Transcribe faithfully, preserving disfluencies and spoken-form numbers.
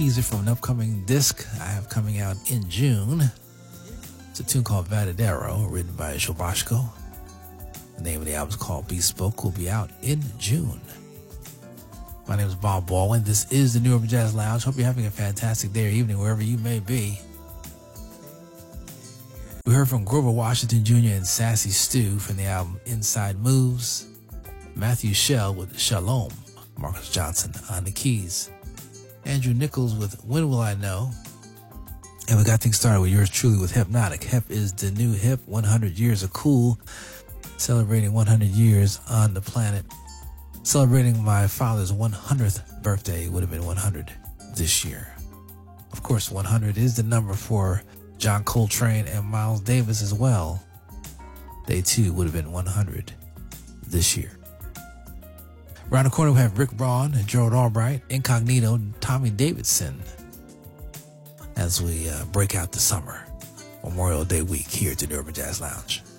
teaser from an upcoming disc I have coming out in June. It's a tune called Vadadero, written by Shobashko. The name of the album is called Bespoke, will be out in June. My name is Bob Baldwin. This is the New Urban Jazz Lounge. Hope you're having a fantastic day or evening wherever you may be. We heard from Grover Washington Junior and Sassy Stu from the album Inside Moves. Matthew Shell with Shalom. Marcus Johnson on the keys. Andrew Nichols with When Will I Know? And we got things started with yours truly with Hypnotic. Hep is the new hip. one hundred years of cool. Celebrating one hundred years on the planet. Celebrating my father's one hundredth birthday. Would have been one hundred this year. Of course, one hundred is the number for John Coltrane and Miles Davis as well. They too would have been one hundred this year. Around the corner we have Rick Braun and Gerald Albright, Incognito, Tommy Davidson, as we uh, break out the summer, Memorial Day week here at the New Urban Jazz Lounge.